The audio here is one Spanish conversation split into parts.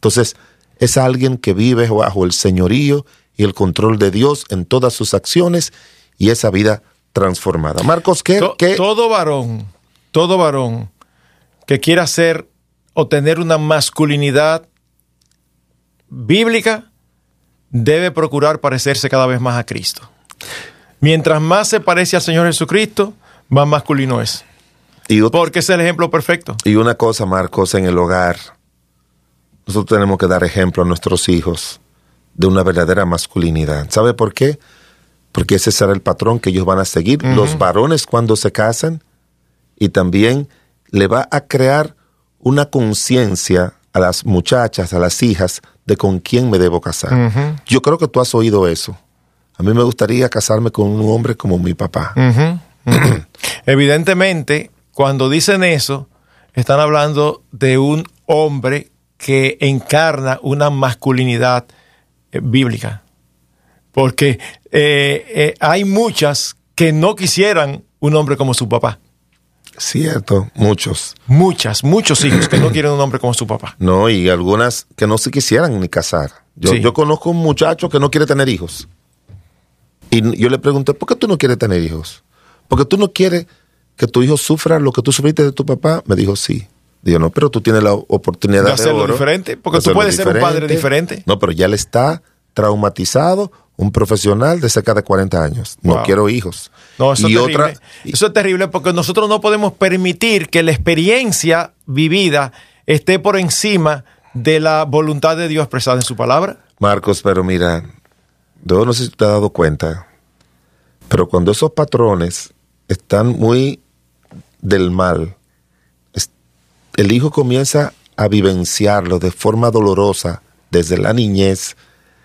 Entonces, es alguien que vive bajo el señorío y el control de Dios en todas sus acciones y esa vida transformada. Marcos, ¿qué? Todo varón que quiera ser o tener una masculinidad bíblica debe procurar parecerse cada vez más a Cristo. Mientras más se parece al Señor Jesucristo, más masculino es. Porque es el ejemplo perfecto. Y una cosa, Marcos, en el hogar, nosotros tenemos que dar ejemplo a nuestros hijos de una verdadera masculinidad. ¿Sabe por qué? Porque ese será el patrón que ellos van a seguir. Los varones cuando se casan, y también le va a crear una conciencia a las muchachas, a las hijas, de con quién me debo casar. Yo creo que tú has oído eso. A mí me gustaría casarme con un hombre como mi papá. Evidentemente, cuando dicen eso, están hablando de un hombre que encarna una masculinidad bíblica. Porque hay muchas que no quisieran un hombre como su papá. Cierto, muchos hijos que no quieren un hombre como su papá. No, y algunas que no se quisieran ni casar. Yo conozco un muchacho que no quiere tener hijos. Y yo le pregunté, ¿por qué tú no quieres tener hijos? ¿Porque tú no quieres que tu hijo sufra lo que tú sufriste de tu papá? Me dijo, sí. Digo, no, pero tú tienes la oportunidad de hacerlo diferente, porque tú puedes ser un padre diferente. No, pero ya le está traumatizado un profesional de cerca de 40 años. No quiero hijos. No, eso es terrible. Eso es terrible porque nosotros no podemos permitir que la experiencia vivida esté por encima de la voluntad de Dios expresada en su palabra. Marcos, pero mira, yo no sé si te has dado cuenta, pero cuando esos patrones están muy del mal, el hijo comienza a vivenciarlo de forma dolorosa desde la niñez.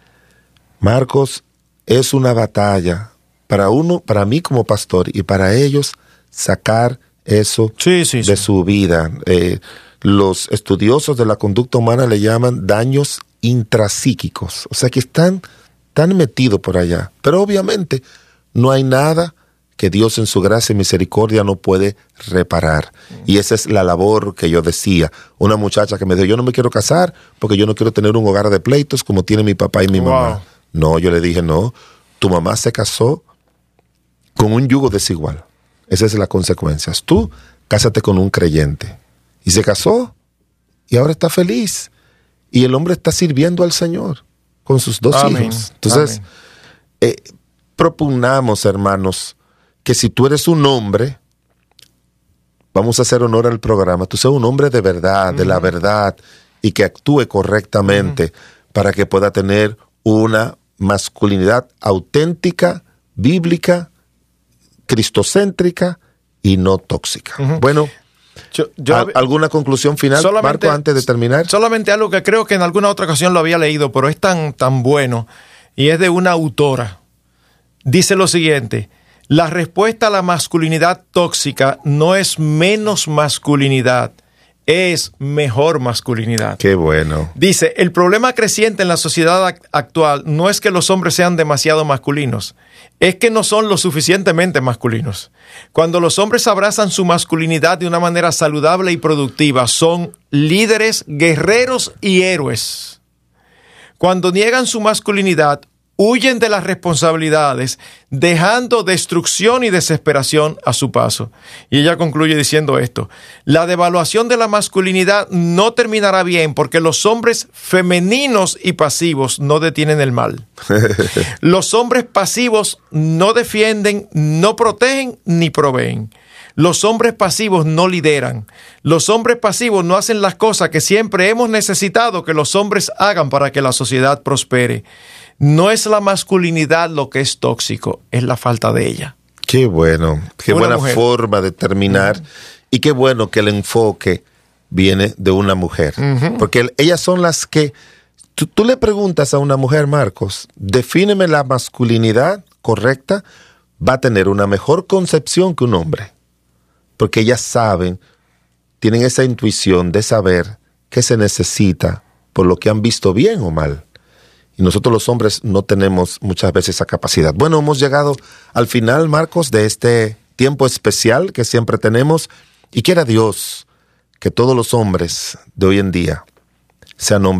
Marcos, es una batalla para mí como pastor y para ellos sacar eso de su vida. Los estudiosos de la conducta humana le llaman daños intrapsíquicos, o sea que están tan metidos por allá. Pero obviamente no hay nada que Dios en su gracia y misericordia no puede reparar. Y esa es la labor que yo decía. Una muchacha que me dijo, yo no me quiero casar porque yo no quiero tener un hogar de pleitos como tiene mi papá y mi mamá. No, yo le dije, no, tu mamá se casó con un yugo desigual. Esa es la consecuencia. Tú, cásate con un creyente. Y se casó y ahora está feliz. Y el hombre está sirviendo al Señor con sus dos hijos. Entonces, propugnamos, hermanos, que si tú eres un hombre, vamos a hacer honor al programa, tú seas un hombre de verdad, de la verdad, y que actúe correctamente para que pueda tener una masculinidad auténtica, bíblica, cristocéntrica y no tóxica. Bueno, ¿alguna conclusión final, Marco, antes de terminar? Solamente algo que creo que en alguna otra ocasión lo había leído, pero es tan bueno, y es de una autora. Dice lo siguiente: la respuesta a la masculinidad tóxica no es menos masculinidad, es mejor masculinidad. Qué bueno. Dice, el problema creciente en la sociedad actual no es que los hombres sean demasiado masculinos, es que no son lo suficientemente masculinos. Cuando los hombres abrazan su masculinidad de una manera saludable y productiva, son líderes, guerreros y héroes. Cuando niegan su masculinidad, huyen de las responsabilidades, dejando destrucción y desesperación a su paso. Y ella concluye diciendo esto: la devaluación de la masculinidad no terminará bien porque los hombres femeninos y pasivos no detienen el mal. Los hombres pasivos no defienden, no protegen ni proveen. Los hombres pasivos no lideran. Los hombres pasivos no hacen las cosas que siempre hemos necesitado que los hombres hagan para que la sociedad prospere. No es la masculinidad lo que es tóxico, es la falta de ella. Qué bueno, qué buena forma de terminar. Y qué bueno que el enfoque viene de una mujer. Porque ellas son las que... Tú le preguntas a una mujer, Marcos, defíneme la masculinidad correcta, va a tener una mejor concepción que un hombre. Porque ellas saben, tienen esa intuición de saber qué se necesita por lo que han visto bien o mal. Y nosotros los hombres no tenemos muchas veces esa capacidad. Bueno, hemos llegado al final, Marcos, de este tiempo especial que siempre tenemos. Y quiera Dios que todos los hombres de hoy en día sean hombres